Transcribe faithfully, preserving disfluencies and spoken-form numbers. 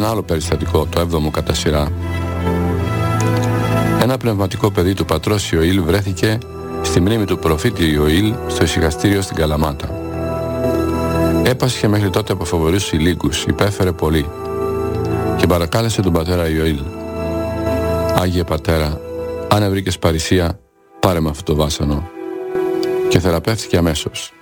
ένα άλλο περιστατικό, το έβδομο κατά σειρά. Ένα πνευματικό παιδί του πατρός Ιωήλ βρέθηκε στη μνήμη του προφήτη Ιωήλ στο ησυχαστήριο στην Καλαμάτα. Έπασχε μέχρι τότε από φοβερούς ηλίκους, υπέφερε πολύ και παρακάλεσε τον πατέρα Ιωήλ: «Άγιε πατέρα, αν ευρήκες παρησία, πάρε με αυτό το βάσανο». Και θεραπεύτηκε αμέσως.